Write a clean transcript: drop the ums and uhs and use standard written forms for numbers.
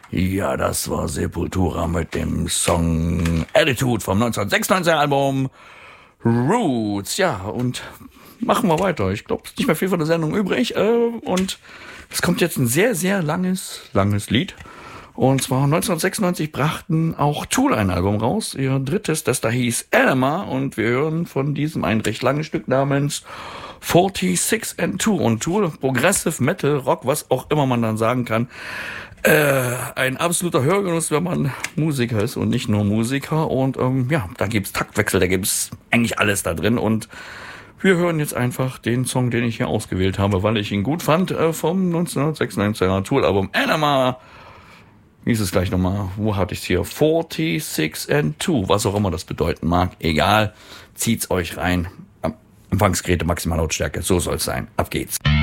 Ja, das war Sepultura mit dem Song Attitude vom 1996er Album Roots. Ja, und machen wir weiter. Ich glaube, es ist nicht mehr viel von der Sendung übrig. Und es kommt jetzt ein sehr, sehr langes Lied. Und zwar 1996 brachten auch Tool ein Album raus, ihr drittes, das da hieß Anima. Und wir hören von diesem ein recht langes Stück namens 46 and 2. Und Tool, Progressive Metal, Rock, was auch immer man dann sagen kann. Ein absoluter Hörgenuss, wenn man Musiker ist und nicht nur Musiker. Und ja, da gibt's Taktwechsel, da gibt's eigentlich alles da drin. Und wir hören jetzt einfach den Song, den ich hier ausgewählt habe, weil ich ihn gut fand, vom 1996er Tool-Album Anima. Hieß es gleich nochmal, wo hatte ich's hier? 46 and 2, was auch immer das bedeuten mag. Egal, zieht's euch rein. Empfangsgeräte, Maximallautstärke, so soll's sein. Ab geht's.